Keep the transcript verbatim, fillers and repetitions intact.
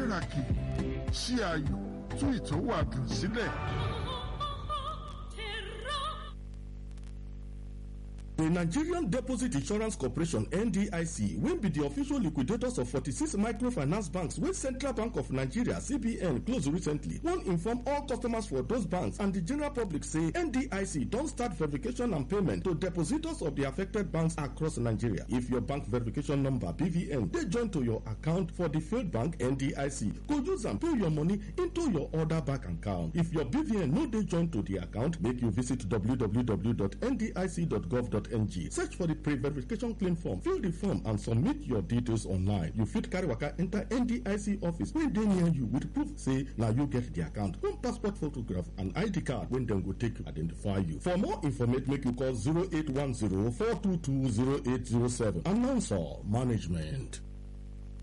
ràkì ṣí ayọ̀ tú ìtọ́wò àdùn sílẹ̀. The Nigerian Deposit Insurance Corporation N D I C will be the official liquidators of forty-six microfinance banks wey Central Bank of Nigeria C B N close recently. One inform all customers for those banks and the general public say N D I C don start verification and payment to depositors of the affected banks across Nigeria. If your bank verification number B V N dey join to your account for the failed bank, N D I C go use am pay your money into your other bank account. If your B V N no dey join to the account, make you visit w w w dot n d i c dot gov dot n g. Search for the pre-verification claim form, fill the form and submit your details online. You fit carry waka enter N D I C office wey dey near you with proof say na you get the account, one passport photograph and I D card wey dem go take identify you. For more information, make you call zero eight one zero four two two zero eight zero seven. Announcer Management.